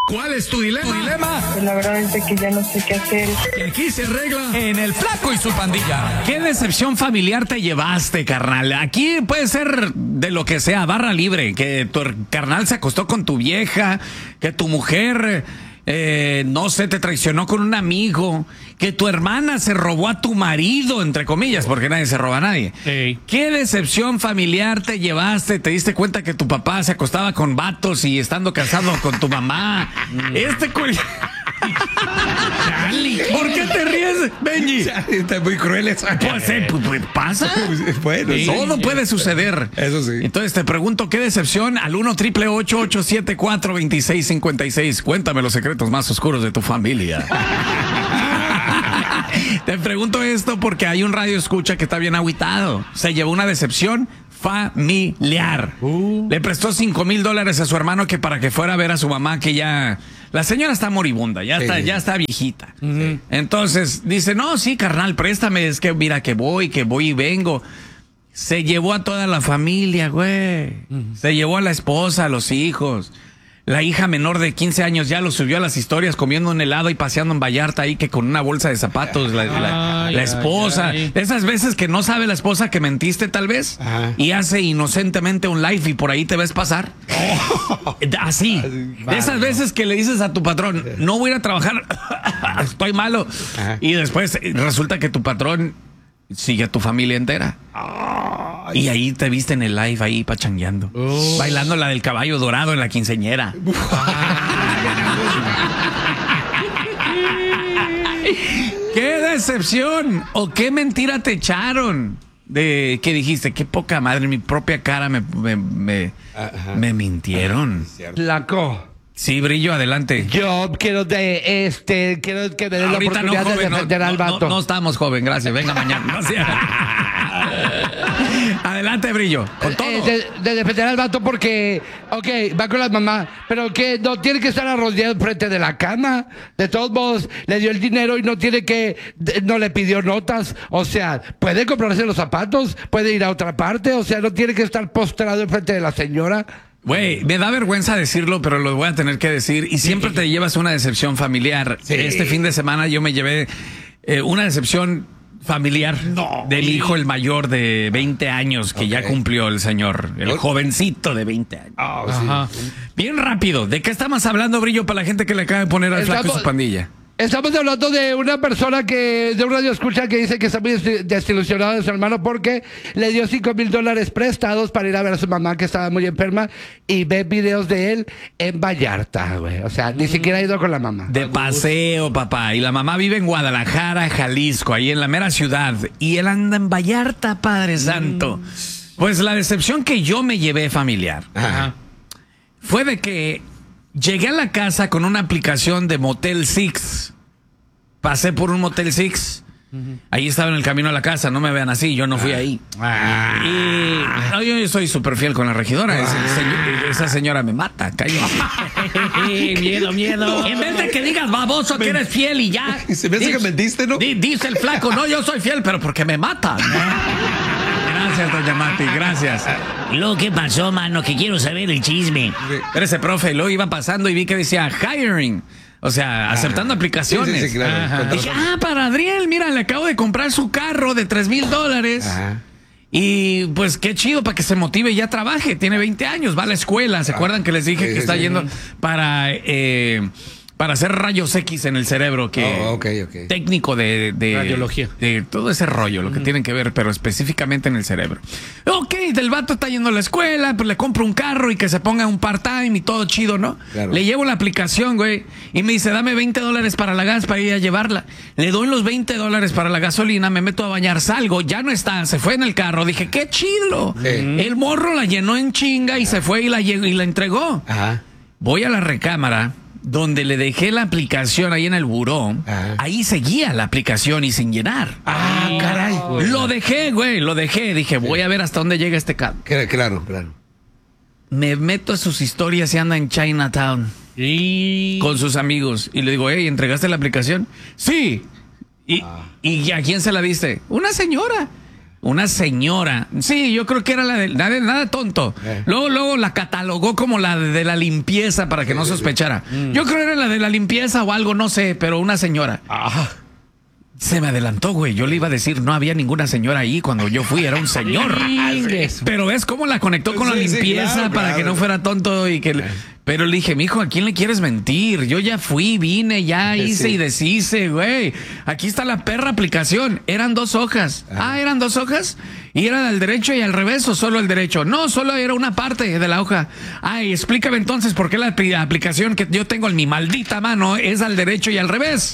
¿Cuál es tu dilema? Pues la verdad es de que ya no sé qué hacer. Y aquí se arregla En el Flaco y su pandilla. ¿Qué decepción familiar te llevaste, carnal? Aquí puede ser de lo que sea, barra libre. Que tu carnal se acostó con tu vieja, que tu mujer, no sé, te traicionó con un amigo, que tu hermana se robó a tu marido, entre comillas, porque nadie se roba a nadie. Ey. ¿Qué decepción familiar te llevaste? ¿Te diste cuenta que tu papá se acostaba con vatos y estando casado con tu mamá? ¿Por qué te ríes, Benji? Está muy cruel eso. Pues pasa. Bueno, sí. Todo puede suceder. Eso sí. Entonces te pregunto, ¿qué decepción? Al 1-888-874-2656. Cuéntame los secretos más oscuros de tu familia. Te pregunto esto porque hay un radio escucha que está bien agüitado. Se llevó una decepción familiar. Le prestó $5,000 a su hermano que para que fuera a ver a su mamá, que ya... La señora está moribunda, ya está viejita. Entonces dice, no, sí, carnal, préstame, es que mira que voy y vengo. Se llevó a toda la familia, güey. Se llevó a la esposa, a los hijos. La hija menor de 15 años ya lo subió a las historias comiendo un helado y paseando en Vallarta ahí que con una bolsa de zapatos. La esposa. Esas veces que no sabe la esposa que mentiste tal vez. Ajá. Y hace inocentemente un live y por ahí te ves pasar. Así. De esas veces que le dices a tu patrón, no voy a ir a trabajar, estoy malo. Ajá. Y después resulta que tu patrón sigue a tu familia entera. Y ahí te viste en el live ahí pachangueando. Bailando la del caballo dorado en la quinceñera. ¡Qué decepción! ¿O qué mentira te echaron? De que dijiste, qué poca madre, en mi propia cara me mintieron. Flaco. Sí, Brillo, adelante. Yo quiero quiero que me den la Ahorita oportunidad de defender al vato. no estamos, joven, gracias. Venga mañana. Gracias. Adelante, Brillo, con todo. De defender al vato porque, ok, va con la mamá, pero que no tiene que estar arrodillado frente de la cama. De todos modos, le dio el dinero y no le pidió notas. O sea, puede comprarse los zapatos, puede ir a otra parte. O sea, no tiene que estar postrado enfrente de la señora. Güey, me da vergüenza decirlo, pero lo voy a tener que decir. Y siempre te llevas una decepción familiar. Sí. Este fin de semana yo me llevé una decepción familiar del hijo, el mayor de 20 años, que ya cumplió el señor, el jovencito de 20 años. Ajá. Bien rápido, ¿de qué estamos hablando, Brillo, para la gente que le acaba de poner al Flaco y su pandilla? Estamos hablando de una persona de un radio escucha que dice que está muy desilusionado de su hermano porque le dio $5,000 prestados para ir a ver a su mamá que estaba muy enferma y ve videos de él en Vallarta, güey. O sea, ni siquiera ha ido con la mamá. De paseo, papá. Y la mamá vive en Guadalajara, Jalisco, ahí en la mera ciudad. Y él anda en Vallarta, Padre Santo. Pues la decepción que yo me llevé familiar fue de que llegué a la casa con una aplicación de Motel 6. Pasé por un Motel 6. Ahí estaba en el camino a la casa. No me vean así, yo no fui ahí. Y no, yo soy súper fiel con la regidora. Esa señora me mata. Cállate. Miedo. En vez de que digas baboso que eres fiel y ya. Se me hace que mentiste, ¿no? Dice el Flaco, no, yo soy fiel, pero porque me mata. Gracias, doña Mati, gracias. Lo que pasó, mano, que quiero saber el chisme. Espérese, profe, luego iba pasando y vi que decía hiring. O sea, aceptando aplicaciones. Sí, claro. Dije, para Adriel, mira, le acabo de comprar su carro de $3,000. Y pues qué chido para que se motive y ya trabaje. Tiene 20 años, va a la escuela. ¿Se acuerdan que les dije que está yendo para hacer rayos X en el cerebro? Que técnico de radiología. De todo ese rollo, lo que tienen que ver, pero específicamente en el cerebro. Ok, el vato está yendo a la escuela, pues le compro un carro y que se ponga un part-time y todo chido, ¿no? Claro. Le llevo la aplicación, güey, y me dice, dame $20 para la gas para ir a llevarla. Le doy los $20 para la gasolina, me meto a bañar, salgo, ya no está, se fue en el carro. Dije, qué chido. El morro la llenó en chinga y se fue y la entregó. Voy a la recámara, donde le dejé la aplicación ahí en el buró. Ahí seguía la aplicación y sin llenar. Caray. Lo dejé, güey, lo dejé. Dije, voy a ver hasta dónde llega este carro. Claro. Me meto a sus historias y anda en Chinatown con sus amigos. Y le digo, hey, ¿entregaste la aplicación? Sí. ¿Y a quién se la diste? Una señora. una señora. Sí, yo creo que era la de nada tonto. Luego la catalogó como la de la limpieza para que no sospechara. Yo creo que era la de la limpieza o algo, no sé, pero una señora. Se me adelantó, güey. Yo le iba a decir, no había ninguna señora ahí cuando yo fui, era un señor. Pero ves cómo la conectó con la limpieza para que no fuera tonto y que... Pero le dije, mijo, ¿a quién le quieres mentir? Yo ya fui, vine, ya hice y deshice, güey. Aquí está la perra aplicación. Eran 2 hojas. ¿Eran 2 hojas? ¿Y era del derecho y al revés o solo el derecho? No, solo era una parte de la hoja. Ay, explícame entonces por qué la aplicación que yo tengo en mi maldita mano es al derecho y al revés.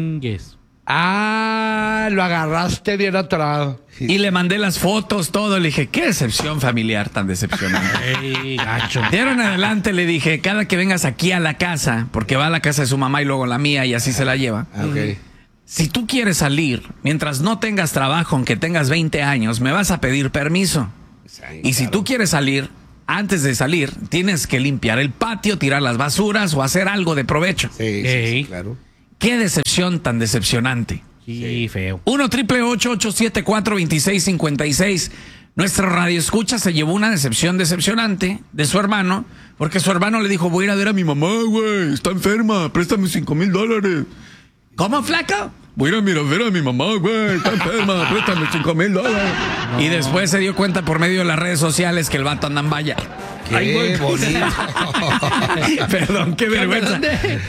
Lo agarraste bien atorado. Y le mandé las fotos, todo. Le dije, qué decepción familiar tan decepcionante. De ahora en adelante le dije, cada que vengas aquí a la casa, porque va a la casa de su mamá y luego la mía y así se la lleva. Si tú quieres salir, mientras no tengas trabajo, aunque tengas 20 años, me vas a pedir permiso. Y si tú quieres salir, antes de salir, tienes que limpiar el patio, tirar las basuras o hacer algo de provecho. Sí, claro. Qué decepción tan decepcionante. Sí, feo. 1-888-874-2656. Nuestra radio escucha se llevó una decepción decepcionante de su hermano, porque su hermano le dijo, voy a ir a ver a mi mamá, güey, está enferma, préstame $5,000. ¿Cómo, flaco? Voy a ir a ver a mi mamá, güey, está enferma, préstame $5,000. Y después se dio cuenta por medio de las redes sociales que el vato anda en valla. Qué bonito. Perdón, qué vergüenza.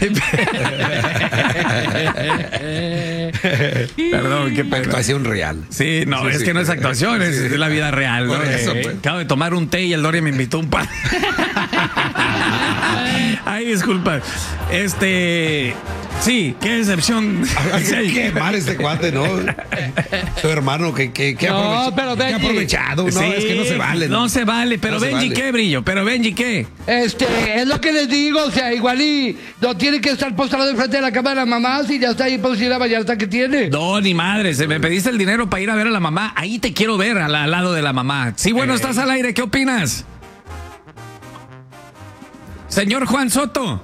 Perdón, qué pena. Actuación real. Sí, no, es que no es actuación, es la vida real, ¿no? Por eso, pues. Acabo de tomar un té y el Doria me invitó un pan. Ay, disculpa. Sí, qué decepción. Qué mal este cuate, ¿no? Su hermano, que No, pero qué Benji. aprovechado. No, Sí, es que no se vale. No se vale, pero No se Benji, vale. ¿qué, Brillo? Pero Benji, ¿qué? Es lo que les digo, o sea, igual y no tiene que estar postrado de frente de la cama de la mamá si ya está ahí por si la vallarta que tiene. No, ni madre, me pediste el dinero para ir a ver a la mamá. Ahí te quiero ver, al lado de la mamá. Sí, bueno, estás al aire, ¿qué opinas? Señor Juan Soto.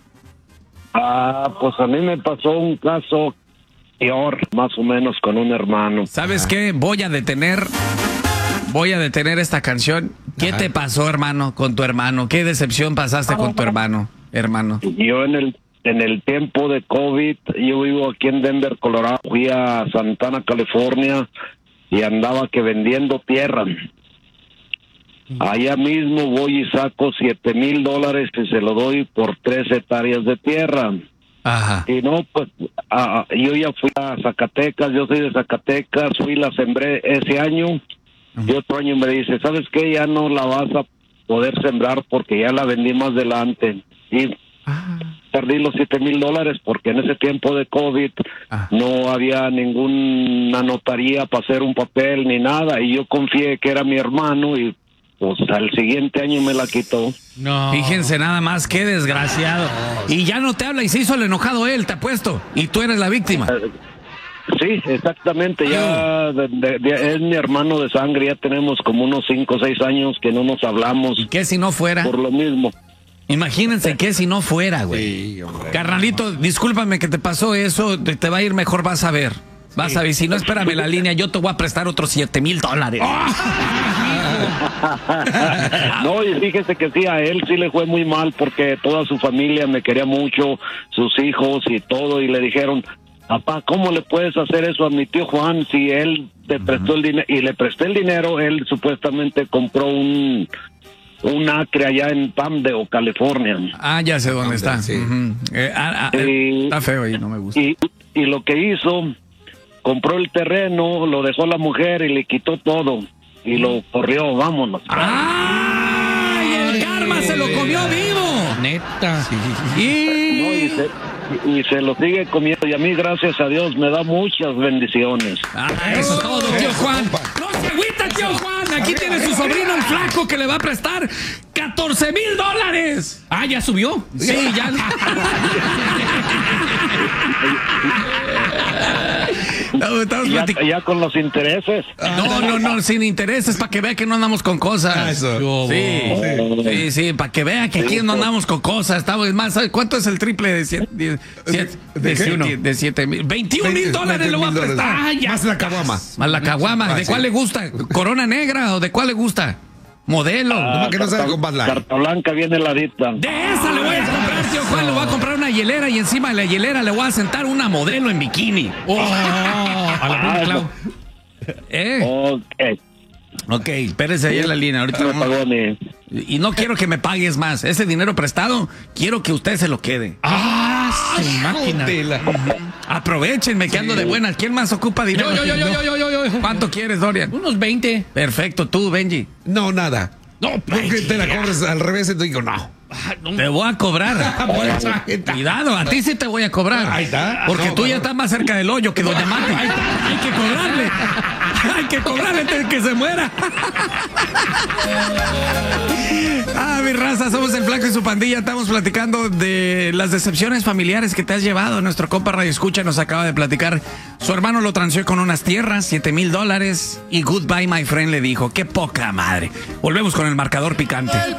Pues a mí me pasó un caso peor, más o menos, con un hermano. ¿Sabes qué? Voy a detener esta canción. ¿Qué te pasó, hermano, con tu hermano? ¿Qué decepción pasaste con tu hermano? Yo en el tiempo de COVID, yo vivo aquí en Denver, Colorado, fui a Santana, California, y andaba que vendiendo tierra. Allá mismo voy y saco $7,000 y se lo doy por 3 hectáreas de tierra. Ajá. Y no, pues yo ya fui a Zacatecas, yo soy de Zacatecas, fui la sembré ese año. Y otro año me dice, ¿sabes qué? Ya no la vas a poder sembrar porque ya la vendí más adelante. Y perdí los $7,000 porque en ese tiempo de COVID no había ninguna notaría para hacer un papel ni nada. Y yo confié que era mi hermano y pues al siguiente año me la quitó. No. Fíjense nada más, qué desgraciado. Y ya no te habla y se hizo el enojado él, te apuesto. Y tú eres la víctima. Sí, exactamente, ya es mi hermano de sangre, ya tenemos como unos 5 o 6 años que no nos hablamos. ¿Y qué si no fuera? Por lo mismo. Imagínense qué si no fuera, güey. Sí, hombre. Carnalito, discúlpame que te pasó eso, te va a ir mejor, vas a ver. Vas a ver, si no, espérame la línea, yo te voy a prestar otros $7,000. No, y fíjese que sí, a él sí le fue muy mal porque toda su familia me quería mucho, sus hijos y todo, y le dijeron, papá, ¿cómo le puedes hacer eso a mi tío Juan si él te prestó el dinero? Y le presté el dinero, él supuestamente compró un acre allá en Palmdale, California. Ya sé dónde está. Sí. Está feo ahí, no me gusta. Y lo que hizo, compró el terreno, lo dejó la mujer y le quitó todo. Y lo corrió, vámonos. ¡Ay! El karma se lo comió vivo. Neta. No, y se lo sigue comiendo. Y a mí, gracias a Dios, me da muchas bendiciones. Eso es todo, tío Juan. No se agüita, tío Juan. Aquí tiene su sobrino el flaco que le va a prestar $14,000. ¿Ya subió? Sí, ya. Estamos Ya con los intereses. No, sin intereses, para que vea que no andamos con cosas. Eso. Sí, para que vea que aquí no andamos con cosas. Estamos más, ¿sabes cuánto es el triple de 7 mil? 21,000 dólares le voy a prestar. Más la caguama. Más la caguama. ¿De cuál le gusta? ¿Corona negra o de cuál le gusta? Modelo. Como que no sabe con Bud Light. Carta blanca bien heladita. De esa le voy a comprar, tío Juan. Le voy a comprar una hielera y encima de la hielera le voy a sentar una modelo en bikini. A la prima Clau. Ok, espérese ahí en la línea. Ahorita y no quiero que me pagues más. Ese dinero prestado, quiero que usted se lo quede. Su máquina. Aprovechenme que ando de buenas. ¿Quién más ocupa dinero? Yo. ¿Cuánto quieres, Dorian? Unos 20. Perfecto, tú, Benji. No, nada. No, Porque te la cobres al revés, entonces digo, no. Te voy a cobrar. Cuidado, a ti sí te voy a cobrar. Ahí está. Porque No, tú ya pero- estás más cerca del hoyo que Doña Mati. Hay que cobrarle. Hay que cobrarle antes de que se muera. Mi raza, somos el Flaco y su pandilla. Estamos platicando de las decepciones familiares que te has llevado. Nuestro compa Radio Escucha nos acaba de platicar. Su hermano lo transió con unas tierras, $7,000. Y goodbye, my friend, le dijo. Qué poca madre. Volvemos con el marcador picante.